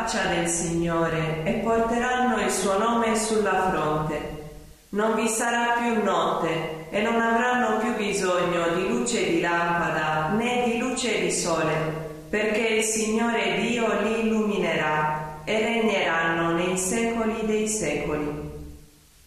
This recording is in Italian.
faccia del Signore e porteranno il suo nome sulla fronte. Non vi sarà più notte e non avranno più bisogno di luce di lampada né di luce di sole, perché il Signore Dio li illuminerà e regneranno nei secoli dei secoli.